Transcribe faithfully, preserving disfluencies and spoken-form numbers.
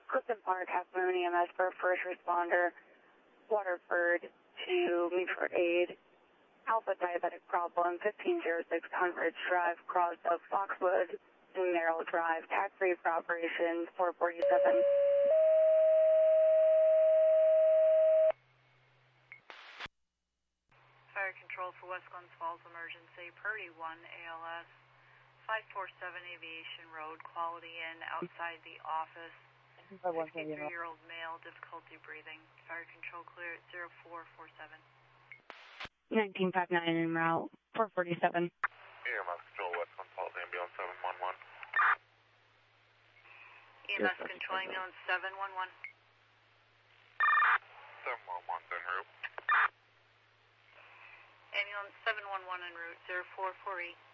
Clifton Park, Half Moon E M S for first responder, Waterford to me for aid. Alpha diabetic problem, fifteen oh six Converge Drive, Cross of Foxwood, Merrill Drive, tax free for operation four forty-seven. Fire control for West Glens Falls emergency, Purdy one A L S, five forty-seven Aviation Road, Quality Inn, outside the office, sixty-three-year-old male, difficulty breathing. Fire control clear at zero four four seven. nineteen fifty-nine en route, four forty-seven. E M S control, West Glens Falls, ambulance seven one one. E M S control, ambulance seven one one. seven one one en route. Ambulance seven one one en route, zero four four eight.